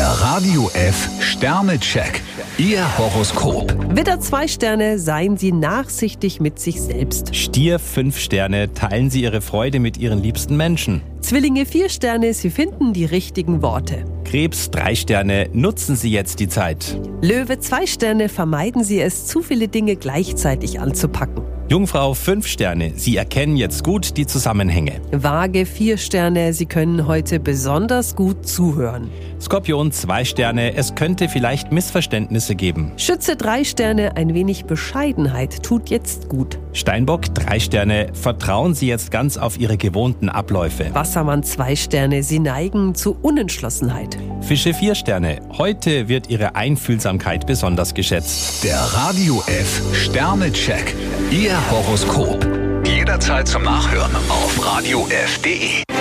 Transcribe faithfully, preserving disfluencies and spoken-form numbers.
Der Radio F Sternecheck. Ihr Horoskop. Widder zwei Sterne, seien Sie nachsichtig mit sich selbst. Stier fünf Sterne, teilen Sie Ihre Freude mit Ihren liebsten Menschen. Zwillinge vier Sterne, Sie finden die richtigen Worte. Krebs drei Sterne, nutzen Sie jetzt die Zeit. Löwe zwei Sterne, vermeiden Sie es, zu viele Dinge gleichzeitig anzupacken. Jungfrau fünf Sterne, Sie erkennen jetzt gut die Zusammenhänge. Waage vier Sterne, Sie können heute besonders gut zuhören. Skorpion zwei Sterne, es könnte vielleicht Missverständnisse geben. Schütze drei Sterne, ein wenig Bescheidenheit tut jetzt gut. Steinbock drei Sterne, vertrauen Sie jetzt ganz auf Ihre gewohnten Abläufe. Wassermann zwei Sterne, Sie neigen zu Unentschlossenheit. Fische vier Sterne, heute wird Ihre Einfühlsamkeit besonders geschätzt. Der Radio F Sternecheck. Ihr Horoskop. Jederzeit zum Nachhören auf radio f punkt de.